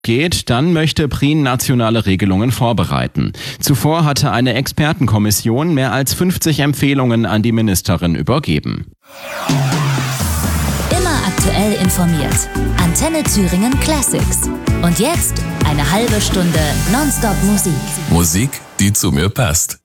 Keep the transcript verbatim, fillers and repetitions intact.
geht, dann möchte Prien nationale Regelungen vorbereiten. Zuvor hatte eine Expertenkommission mehr als fünfzig Empfehlungen an die Ministerin übergeben. Immer aktuell informiert. Antenne Thüringen Classics. Und jetzt eine halbe Stunde Nonstop Musik. Musik, die zu mir passt.